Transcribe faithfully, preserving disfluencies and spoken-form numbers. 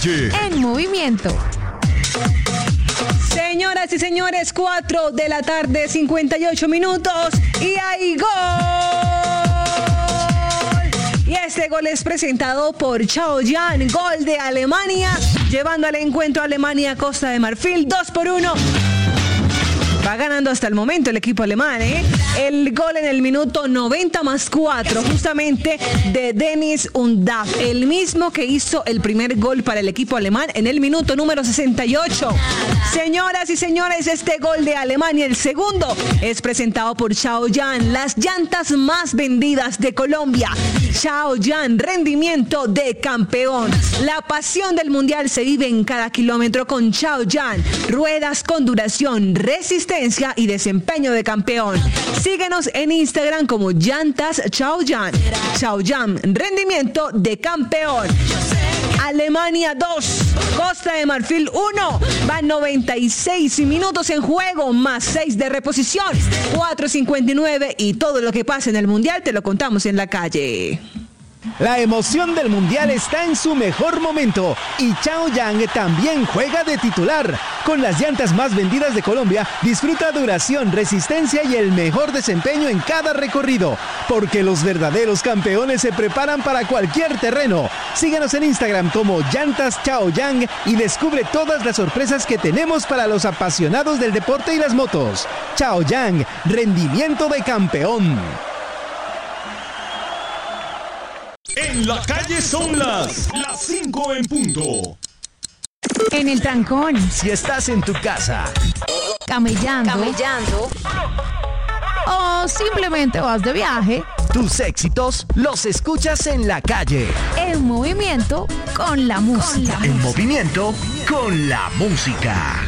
calle. En movimiento. Señoras y señores, cuatro de la tarde, cincuenta y ocho minutos. Y hay gol. Y este gol es presentado por Chaoyang, gol de Alemania, llevando al encuentro a Alemania a Costa de Marfil, dos por uno. Va ganando hasta el momento el equipo alemán, ¿eh? El gol en el minuto noventa más cuatro, justamente de Dennis Undav, el mismo que hizo el primer gol para el equipo alemán en el minuto número sesenta y ocho. Señoras y señores, este gol de Alemania, el segundo, es presentado por Chaoyang, las llantas más vendidas de Colombia. Chaoyang, rendimiento de campeón. La pasión del mundial se vive en cada kilómetro con Chaoyang. Ruedas con duración, resistencia y desempeño de campeón. Síguenos en Instagram como Llantas Chaoyang. Chaoyang, rendimiento de campeón. Alemania dos, Costa de Marfil uno. Van noventa y seis minutos en juego, más seis de reposición. cuatro cincuenta y nueve y todo lo que pasa en el mundial te lo contamos en la calle. La emoción del mundial está en su mejor momento y Chaoyang también juega de titular. Con las llantas más vendidas de Colombia, disfruta duración, resistencia y el mejor desempeño en cada recorrido, porque los verdaderos campeones se preparan para cualquier terreno. Síguenos en Instagram como Llantas Chaoyang y descubre todas las sorpresas que tenemos para los apasionados del deporte y las motos. Chaoyang, rendimiento de campeón. En la calle son las las cinco en punto. En el trancón. Si estás en tu casa, Camellando. Camellando. O simplemente vas de viaje. tus éxitos los escuchas en la calle. En movimiento con la música. En movimiento con la música.